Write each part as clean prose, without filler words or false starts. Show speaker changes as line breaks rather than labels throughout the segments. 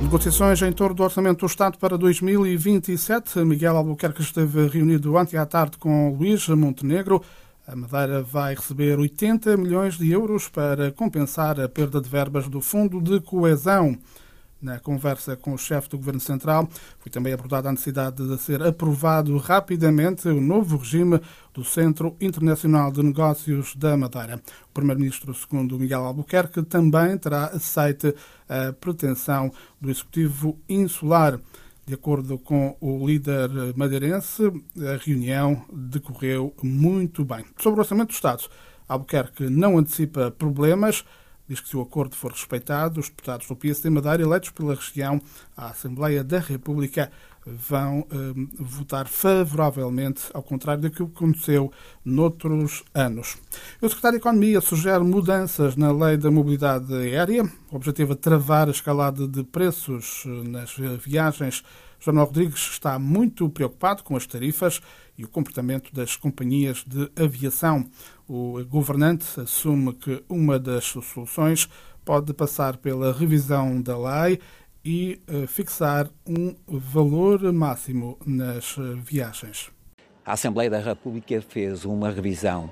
Negociações em torno do Orçamento do Estado para 2027. Miguel Albuquerque esteve reunido ontem à tarde com Luís Montenegro. A Madeira vai receber 80 milhões de euros para compensar a perda de verbas do Fundo de Coesão. Na conversa com o chefe do Governo Central, foi também abordada a necessidade de ser aprovado rapidamente o novo regime do Centro Internacional de Negócios da Madeira. O Primeiro-Ministro, segundo Miguel Albuquerque, também terá aceite a pretensão do Executivo Insular. De acordo com o líder madeirense, a reunião decorreu muito bem. Sobre o Orçamento do Estado, Albuquerque não antecipa problemas. Diz que se o acordo for respeitado, os deputados do PSD Madeira, eleitos pela região à Assembleia da República, vão votar favoravelmente, ao contrário daquilo que aconteceu noutros anos. O secretário de Economia sugere mudanças na lei da mobilidade aérea. O objetivo é travar a escalada de preços nas viagens. João Rodrigues está muito preocupado com as tarifas e o comportamento das companhias de aviação. O governante assume que uma das soluções pode passar pela revisão da lei e fixar um valor máximo nas viagens.
A Assembleia da República fez uma revisão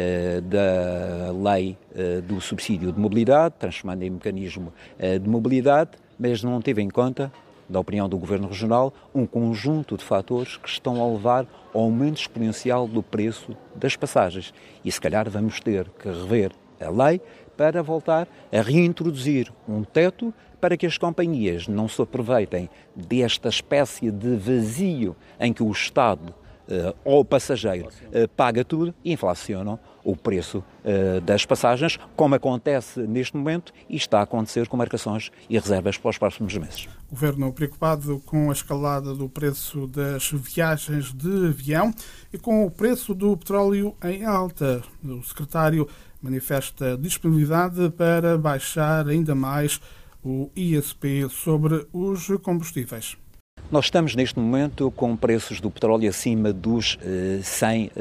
da lei do subsídio de mobilidade, transformando em mecanismo de mobilidade, mas não teve em conta, da opinião do Governo Regional, um conjunto de fatores que estão a levar ao aumento exponencial do preço das passagens. E se calhar vamos ter que rever a lei para voltar a reintroduzir um teto para que as companhias não se aproveitem desta espécie de vazio em que o Estado ou o passageiro paga tudo e inflacionam o preço das passagens, como acontece neste momento e está a acontecer com marcações e reservas para os próximos meses.
O Governo preocupado com a escalada do preço das viagens de avião e com o preço do petróleo em alta. O secretário manifesta disponibilidade para baixar ainda mais o ISP sobre os combustíveis.
Nós estamos neste momento com preços do petróleo acima dos $100.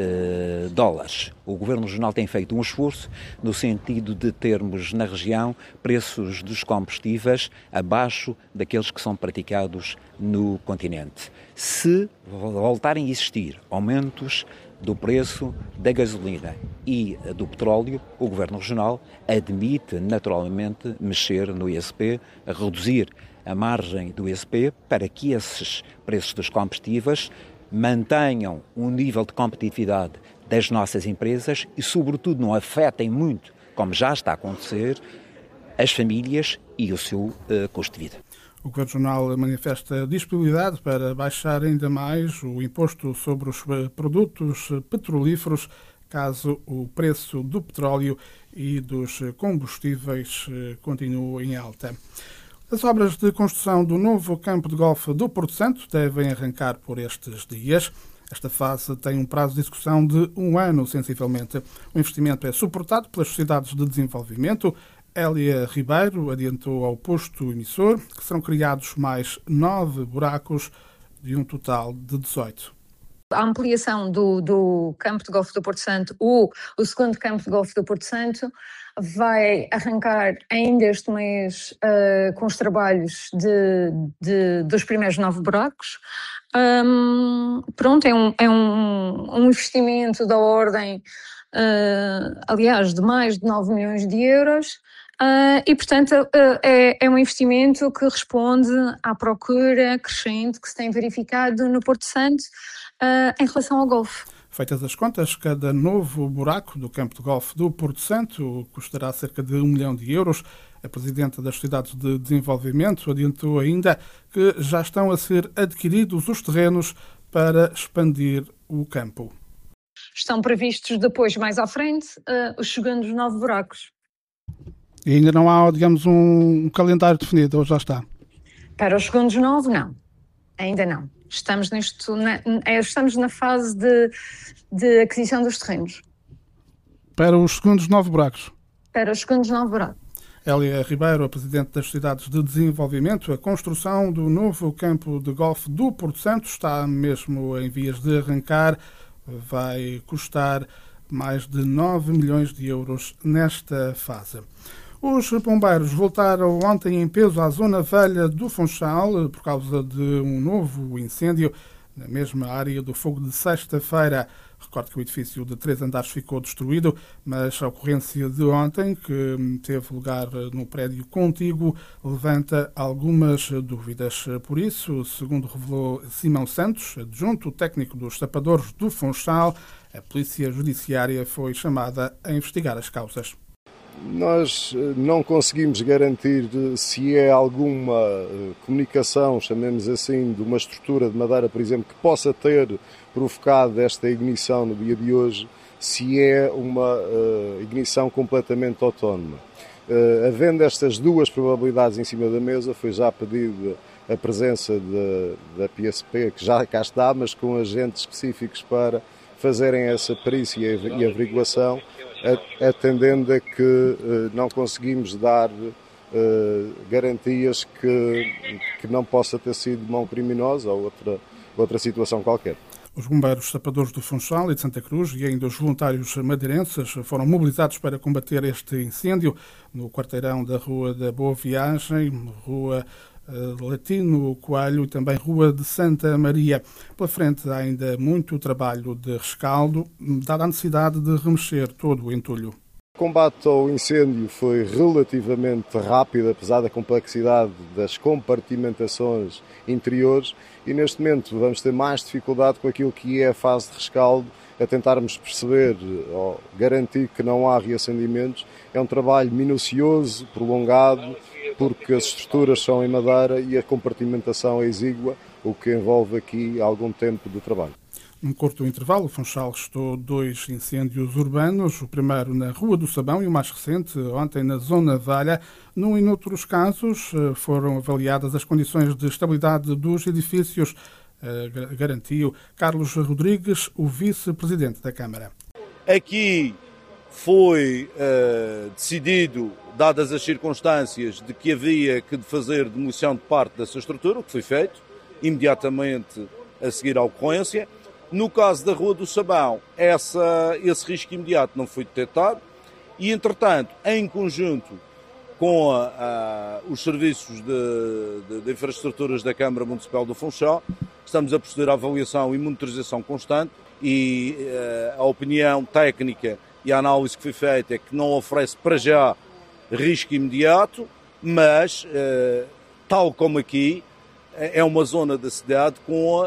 O Governo Regional tem feito um esforço no sentido de termos na região preços dos combustíveis abaixo daqueles que são praticados no continente. Se voltarem a existir aumentos do preço da gasolina e do petróleo, o Governo Regional admite naturalmente mexer no ISP, reduzir a margem do ISP para que esses preços dos combustíveis mantenham um nível de competitividade das nossas empresas e, sobretudo, não afetem muito, como já está a acontecer, as famílias e o seu custo de vida.
O Governo Regional manifesta disponibilidade para baixar ainda mais o imposto sobre os produtos petrolíferos, caso o preço do petróleo e dos combustíveis continue em alta. As obras de construção do novo campo de golfe do Porto Santo devem arrancar por estes dias. Esta fase tem um prazo de execução de 1 ano, sensivelmente. O investimento é suportado pelas sociedades de desenvolvimento. Hélia Ribeiro adiantou ao posto emissor que serão criados mais 9 buracos de um total de 18.
A ampliação do campo de golfe do Porto Santo, o segundo campo de golfe do Porto Santo, vai arrancar ainda este mês com os trabalhos dos primeiros 9 buracos. Pronto, é um investimento da ordem, aliás, de mais de 9 milhões de euros. E, portanto, é um investimento que responde à procura crescente que se tem verificado no Porto Santo em relação ao golfe.
Feitas as contas, cada novo buraco do campo de golfe do Porto Santo custará cerca de 1 milhão de euros. A Presidenta das Sociedades de Desenvolvimento adiantou ainda que já estão a ser adquiridos os terrenos para expandir o campo.
Estão previstos depois, mais à frente, os segundos 9 buracos.
E ainda não há, digamos, um calendário definido, ou já está?
Para os segundos 9, não. Ainda não. Estamos na fase de aquisição dos terrenos.
Para os segundos 9 buracos?
Para os segundos 9 buracos.
Hélia Ribeiro, a Presidente das Sociedades de Desenvolvimento, a construção do novo campo de golfe do Porto Santo está mesmo em vias de arrancar. Vai custar mais de 9 milhões de euros nesta fase. Os bombeiros voltaram ontem em peso à zona velha do Funchal por causa de um novo incêndio na mesma área do fogo de sexta-feira. Recordo que o edifício de 3 andares ficou destruído, mas a ocorrência de ontem, que teve lugar no prédio contíguo, levanta algumas dúvidas. Por isso, segundo revelou Simão Santos, adjunto técnico dos sapadores do Funchal, a Polícia Judiciária foi chamada a investigar as causas.
Nós não conseguimos garantir se é alguma comunicação, chamemos assim, de uma estrutura de madeira, por exemplo, que possa ter provocado esta ignição no dia de hoje, se é uma ignição completamente autónoma. Havendo estas duas probabilidades em cima da mesa, foi já pedida a presença da PSP, que já cá está, mas com agentes específicos para fazerem essa perícia e averiguação, atendendo a que não conseguimos dar garantias que não possa ter sido mão criminosa ou outra situação qualquer.
Os bombeiros sapadores do Funchal e de Santa Cruz e ainda os voluntários madeirenses foram mobilizados para combater este incêndio no quarteirão da Rua da Boa Viagem, Rua Latino Coelho e também Rua de Santa Maria. Pela frente há ainda muito trabalho de rescaldo, dada a necessidade de remexer todo o entulho.
O combate ao incêndio foi relativamente rápido, apesar da complexidade das compartimentações interiores, e neste momento vamos ter mais dificuldade com aquilo que é a fase de rescaldo, a tentarmos perceber ou garantir que não há reacendimentos. É um trabalho minucioso, prolongado, porque as estruturas são em madeira e a compartimentação é exígua, o que envolve aqui algum tempo de trabalho.
Num curto intervalo, o Funchal restou 2 incêndios urbanos, o primeiro na Rua do Sabão e o mais recente ontem na Zona Velha. Num e noutros casos foram avaliadas as condições de estabilidade dos edifícios, garantiu Carlos Rodrigues, o vice-presidente da Câmara.
Aqui foi decidido, dadas as circunstâncias, de que havia que fazer demolição de parte dessa estrutura, o que foi feito, imediatamente a seguir à ocorrência. No caso da Rua do Sabão, esse risco imediato não foi detectado e, entretanto, em conjunto com os serviços de infraestruturas da Câmara Municipal do Funchal, estamos a proceder à avaliação e monitorização constante e a opinião técnica e a análise que foi feita é que não oferece para já risco imediato, mas, tal como aqui, é uma zona da cidade com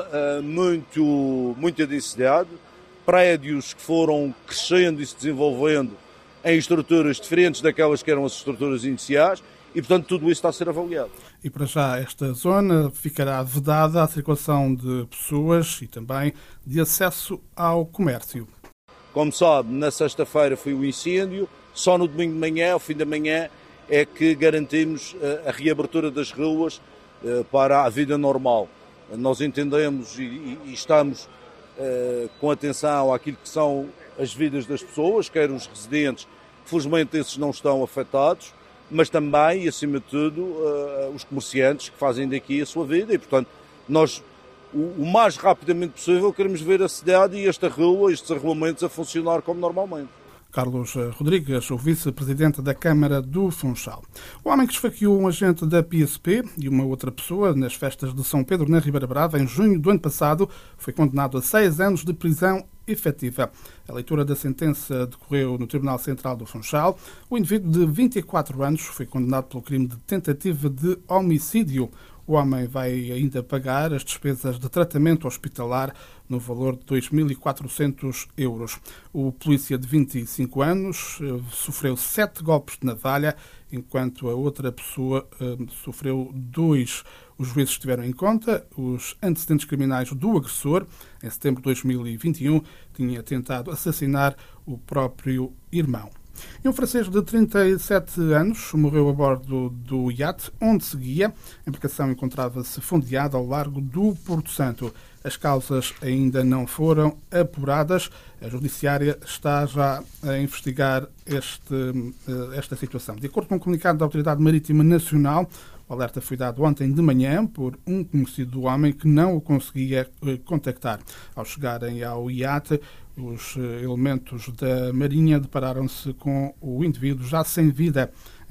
muita densidade, prédios que foram crescendo e se desenvolvendo em estruturas diferentes daquelas que eram as estruturas iniciais e, portanto, tudo isso está a ser avaliado.
E para já esta zona ficará vedada à circulação de pessoas e também de acesso ao comércio.
Como sabe, na sexta-feira foi o incêndio, só no domingo de manhã, ao fim da manhã, é que garantimos a reabertura das ruas para a vida normal. Nós entendemos e estamos com atenção àquilo que são as vidas das pessoas, quer os residentes, felizmente esses não estão afetados, mas também, e acima de tudo, os comerciantes que fazem daqui a sua vida e, portanto, nós o mais rapidamente possível queremos ver a cidade e esta rua, estes arruamentos a funcionar como normalmente.
Carlos Rodrigues, o vice-presidente da Câmara do Funchal. O homem que esfaqueou um agente da PSP e uma outra pessoa nas festas de São Pedro na Ribeira Brava em junho do ano passado foi condenado a 6 anos de prisão efetiva. A leitura da sentença decorreu no Tribunal Central do Funchal. O indivíduo de 24 anos foi condenado pelo crime de tentativa de homicídio. O homem vai ainda pagar as despesas de tratamento hospitalar no valor de 2.400 euros. O polícia de 25 anos sofreu 7 golpes de navalha, enquanto a outra pessoa sofreu 2. Os juízes tiveram em conta os antecedentes criminais do agressor. Em setembro de 2021, tinha tentado assassinar o próprio irmão. E um francês de 37 anos morreu a bordo do iate onde seguia. A embarcação encontrava-se fondeada ao largo do Porto Santo. As causas ainda não foram apuradas. A Judiciária está já a investigar esta situação. De acordo com o comunicado da Autoridade Marítima Nacional, o alerta foi dado ontem de manhã por um conhecido do homem que não o conseguia contactar. Ao chegarem ao iate, os elementos da Marinha depararam-se com o indivíduo já sem vida.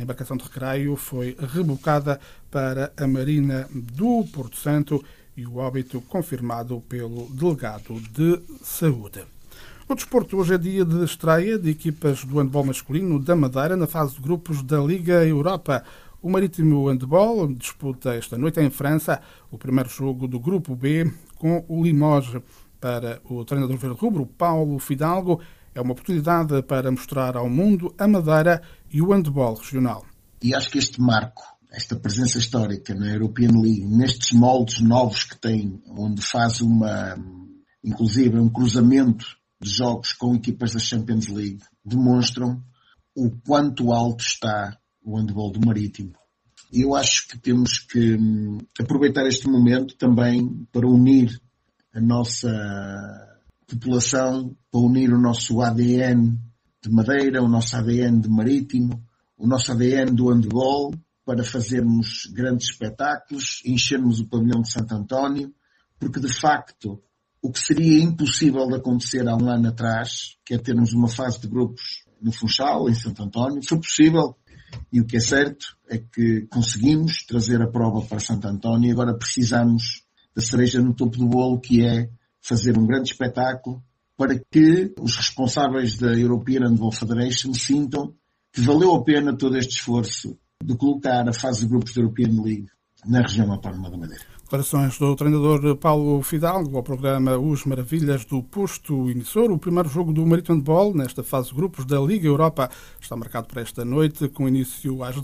A embarcação de recreio foi rebocada para a Marina do Porto Santo e o óbito confirmado pelo delegado de saúde. No desporto, hoje é dia de estreia de equipas do handball masculino da Madeira na fase de grupos da Liga Europa. O Marítimo Handball disputa esta noite em França o primeiro jogo do grupo B com o Limoges. Para o treinador verde-rubro, Paulo Fidalgo, é uma oportunidade para mostrar ao mundo a Madeira e o handball regional.
E acho que este marco, esta presença histórica na European League, nestes moldes novos que tem, onde faz inclusive um cruzamento de jogos com equipas da Champions League, demonstram o quanto alto está o handball do Marítimo. E eu acho que temos que aproveitar este momento também para unir a nossa população, para unir o nosso ADN de Madeira, o nosso ADN de Marítimo, o nosso ADN do handball, para fazermos grandes espetáculos, enchermos o pavilhão de Santo António, porque de facto o que seria impossível de acontecer há um ano atrás, que é termos uma fase de grupos no Funchal, em Santo António, foi possível. E o que é certo é que conseguimos trazer a prova para Santo António e agora precisamos da cereja no topo do bolo, que é fazer um grande espetáculo para que os responsáveis da European Handball Federation sintam que valeu a pena todo este esforço de colocar a fase de grupos da European League na região autónoma da Madeira.
Declarações do treinador Paulo Fidalgo ao programa Os Maravilhas do Posto Emissor. O primeiro jogo do Marítimo Handball nesta fase de grupos da Liga Europa está marcado para esta noite, com início às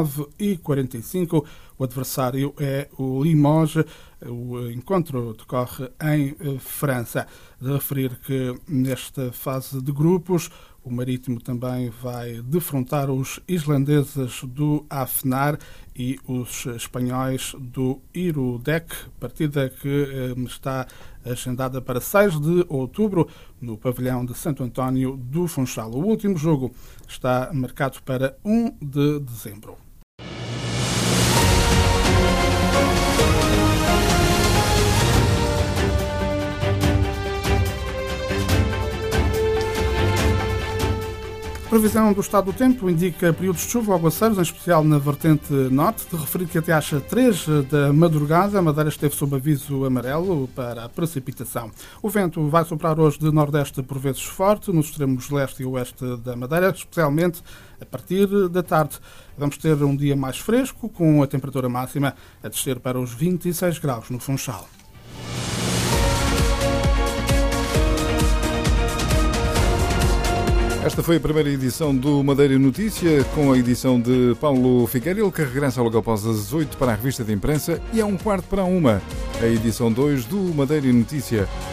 19h45. O adversário é o Limoges. O encontro decorre em França. De referir que nesta fase de grupos o Marítimo também vai defrontar os islandeses do Hafnar e os espanhóis do Irudec, partida que está agendada para 6 de outubro no pavilhão de Santo António do Funchal. O último jogo está marcado para 1 de dezembro. A previsão do estado do tempo indica períodos de chuva ou aguaceiros, em especial na vertente norte. De referir que até às 3 da madrugada a Madeira esteve sob aviso amarelo para a precipitação. O vento vai soprar hoje de nordeste por vezes forte, nos extremos leste e oeste da Madeira, especialmente a partir da tarde. Vamos ter um dia mais fresco, com a temperatura máxima a descer para os 26 graus no Funchal.
Esta foi a primeira edição do Madeira Notícia, com a edição de Paulo Figueiredo, que regressa logo após as 8 para a revista de imprensa e a 1/4 para 1, a edição 2 do Madeira Notícia.